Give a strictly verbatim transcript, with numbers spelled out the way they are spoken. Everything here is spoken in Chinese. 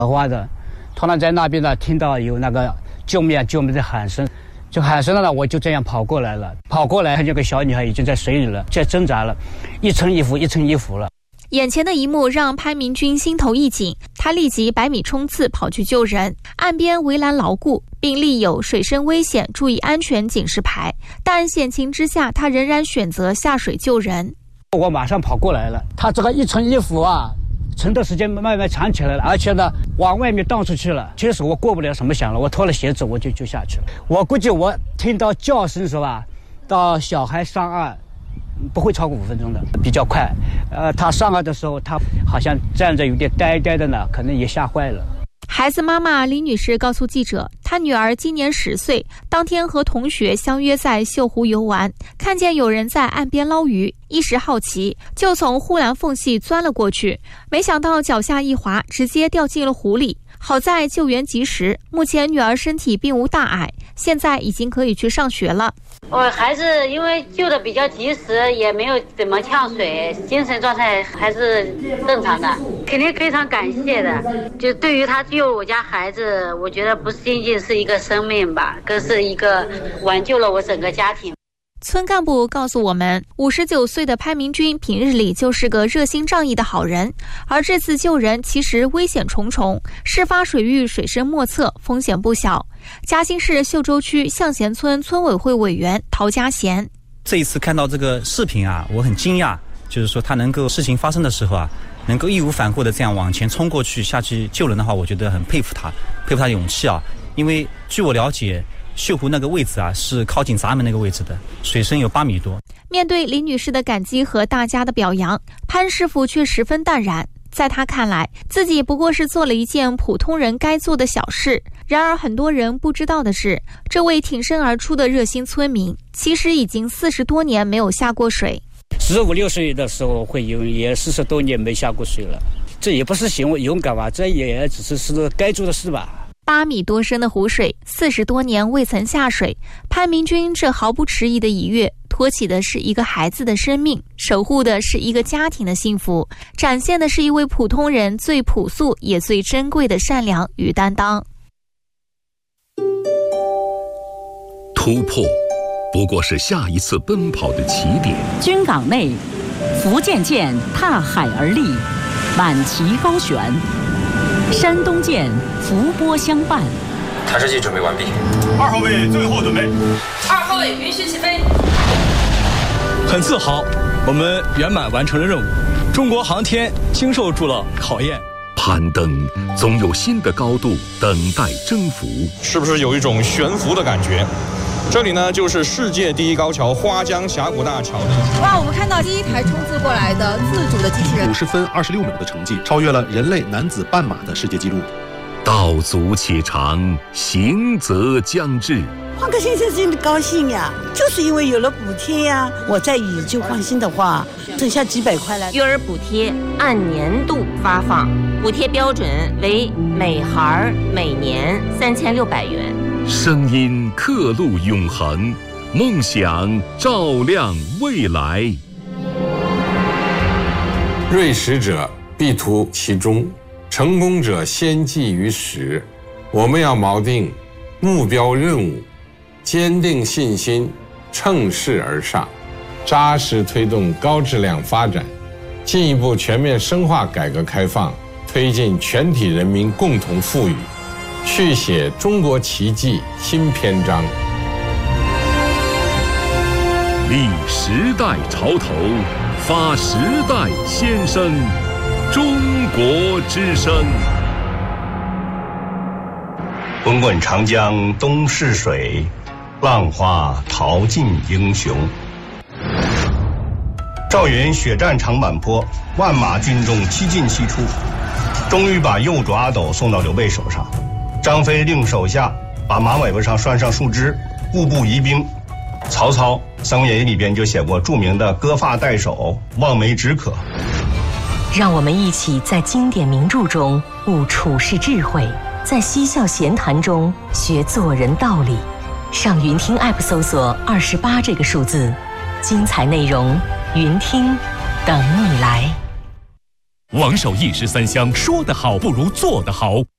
话的，突然在那边呢听到有那个救命啊救命的喊声，就喊声了呢，我就这样跑过来了，跑过来看见个小女孩已经在水里了，在挣扎了，一层一伏一层一伏了。 眼前的一幕让潘明军心头一紧，他立即百米冲刺跑去救人，岸边围栏牢固，并立有水深危险注意安全警示牌，但险情之下他仍然选择下水救人。 我马上跑过来了，他这个一层一伏啊，撑的时间慢慢长起来了，而且呢往外面荡出去了。其实我过不了什么险了，我脱了鞋子我就就下去了。我估计我听到叫声是吧，到小孩上岸不会超过五分钟的，比较快。呃，他上岸的时候，他好像站着有点呆呆的呢，可能也吓坏了。 孩子妈妈李女士告诉记者，她女儿今年十岁，当天和同学相约在秀湖游玩，看见有人在岸边捞鱼，一时好奇，就从护栏缝隙钻了过去，没想到脚下一滑，直接掉进了湖里。好在救援及时，目前女儿身体并无大碍，现在已经可以去上学了。 我孩子因为救的比较及时，也没有怎么呛水，精神状态还是正常的，肯定非常感谢的。就对于他救我家孩子，我觉得不仅仅是一个生命吧，更是一个挽救了我整个家庭。 村干部告诉我们，五十九岁的潘明军平日里就是个热心仗义的好人，而这次救人其实危险重重，事发水域水深莫测，风险不小。嘉兴市秀洲区向贤村村委会委员陶家贤， 这一次看到这个视频啊，我很惊讶，就是说他能够事情发生的时候啊，能够义无反顾的这样往前冲过去下去救人的话，我觉得很佩服他，佩服他的勇气啊。因为据我了解，秀湖那个位置啊，是靠近闸门那个位置的，水深有八米多。 面对李女士的感激和大家的表扬，潘师傅却十分淡然。在他看来，自己不过是做了一件普通人该做的小事。然而很多人不知道的是，这位挺身而出的热心村民，其实已经四十多年没有下过水。 十五六岁的时候会游，也四十多年没下过水了。这也不是行为勇敢吧，这也只是是该做的事吧。 八米多深的湖水，四十多年未曾下水，潘明军这毫不迟疑的一跃，托起的是一个孩子的生命，守护的是一个家庭的幸福，展现的是一位普通人最朴素也最珍贵的善良与担当。 突破不过是下一次奔跑的起点。 军港内，福建舰踏海而立，满旗高悬；山东舰伏波相伴。 弹射器准备完毕。 二号位最后准备。 二号位允许起飞。 很自豪，我们圆满完成了任务。中国航天经受住了考验。 攀登总有新的高度等待征服， 是不是有一种悬浮的感觉？这里呢，就是世界第一高桥花江峡谷大桥。 哇，我们看到第一台冲刺过来的自主的机器人， 五十分二十六秒的成绩，超越了人类男子半马的世界纪录。 道阻且长，行则将至。 换个先生真的高兴呀，就是因为有了补贴呀。我在乙就放心的话，剩下几百块了。 育儿补贴按年度发放，补贴标准为每孩每年三千六百元。 声音刻录永恒，梦想照亮未来。 锐识者必图其中，成功者先记于始。我们要锚定目标任务，坚定信心，乘势而上，扎实推动高质量发展，进一步全面深化改革开放，推进全体人民共同富裕，续写中国奇迹新篇章。 立时代潮头，发时代先声，中国之声。 滚滚长江东逝水，浪花淘尽英雄。赵云血战长坂坡，万马军中七进七出，终于把右主阿斗送到刘备手上。张飞令手下把马尾巴上拴上树枝，步步疑兵。曹操《三国演义》里边就写过著名的割发代首，望梅止渴。 让我们一起在经典名著中悟处世智慧，在嬉笑闲谈中学做人道理。上云听 App 搜索二十八这个数字，精彩内容云听等你来。 王守一石三香，说得好不如做得好。